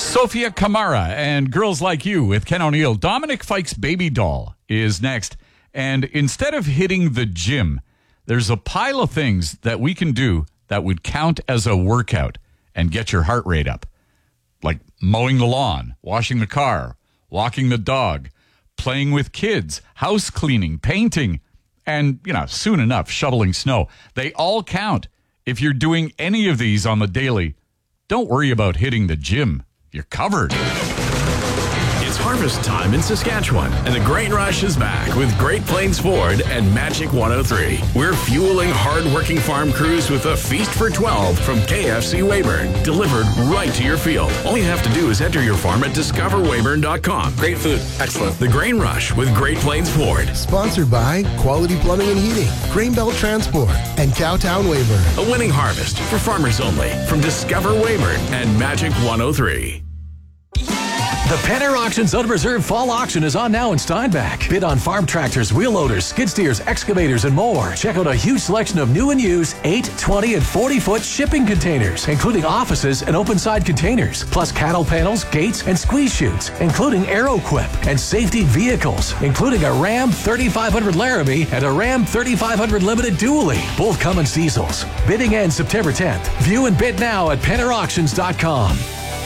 Sophia Kamara and Girls Like You with Ken O'Neill. Dominic Fike's baby doll is next. And instead of hitting the gym, there's a pile of things that we can do that would count as a workout and get your heart rate up. Like mowing the lawn, washing the car, walking the dog, playing with kids, house cleaning, painting, and, soon enough, shoveling snow. They all count. If you're doing any of these on the daily, don't worry about hitting the gym. You're covered. It's harvest time in Saskatchewan, and the grain rush is back with Great Plains Ford and Magic 103. We're fueling hard-working farm crews with a feast for 12 from KFC Weyburn, delivered right to your field. All you have to do is enter your farm at discoverweyburn.com. Great food. Excellent. The Grain Rush with Great Plains Ford. Sponsored by Quality Plumbing and Heating, Grainbelt Transport, and Cowtown Weyburn. A winning harvest for farmers only from Discover Weyburn and Magic 103. The Penner Auctions Unreserved Fall Auction is on now in Steinbach. Bid on farm tractors, wheel loaders, skid steers, excavators, and more. Check out a huge selection of new and used 8, 20, and 40-foot shipping containers, including offices and open-side containers, plus cattle panels, gates, and squeeze chutes, including AeroQuip and safety vehicles, including a Ram 3500 Laramie and a Ram 3500 Limited Dually, both Cummins diesels. Bidding ends September 10th. View and bid now at PennerAuctions.com.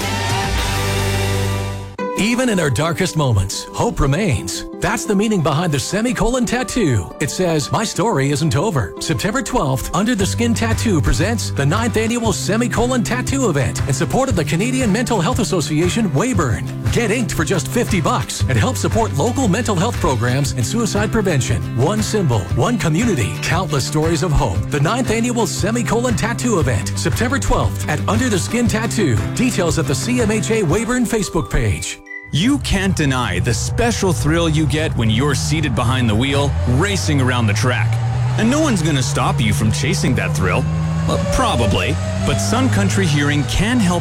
Even in our darkest moments, hope remains. That's the meaning behind the semicolon tattoo. It says, my story isn't over. September 12th, Under the Skin Tattoo presents the 9th annual semicolon tattoo event in support of the Canadian Mental Health Association, Weyburn. Get inked for just $50 and help support local mental health programs and suicide prevention. One symbol, one community, countless stories of hope. The 9th annual semicolon tattoo event, September 12th at Under the Skin Tattoo. Details at the CMHA Weyburn Facebook page. You can't deny the special thrill you get when you're seated behind the wheel, racing around the track. And no one's going to stop you from chasing that thrill. Well, probably. But Sun Country Hearing can help